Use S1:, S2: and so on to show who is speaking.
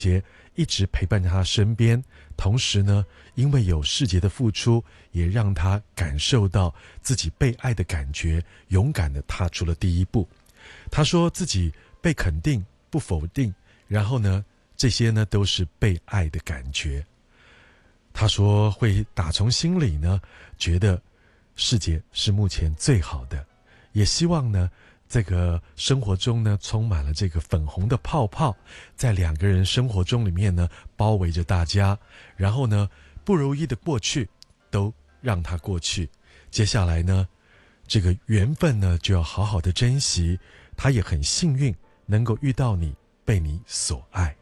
S1: 杰一直陪伴在他身边，同时呢，因为有世杰的付出，也让他感受到自己被爱的感觉，勇敢地踏出了第一步。他说自己被肯定，不否定，然后呢，这些呢都是被爱的感觉。他说会打从心里呢，觉得世杰是目前最好的，也希望呢，这个生活中呢，充满了这个粉红的泡泡，在两个人生活中里面呢，包围着大家。然后呢，不如意的过去都让它过去。接下来呢，这个缘分呢，就要好好的珍惜。他也很幸运能够遇到你，被你所爱。